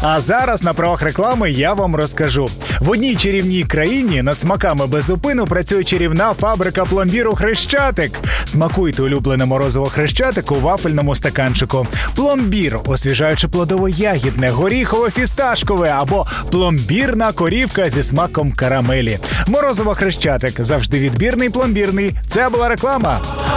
А зараз на правах реклами я вам розкажу. В одній чарівній країні над смаками без зупину працює чарівна фабрика пломбіру «Хрещатик». Смакуйте улюблене морозиво «Хрещатик» у вафельному стаканчику. Пломбір – освіжаюче-плодово-ягідне, горіхово-фісташкове або пломбірна корівка зі смаком карамелі. Морозиво «Хрещатик» – завжди відбірний пломбірний. Це була реклама.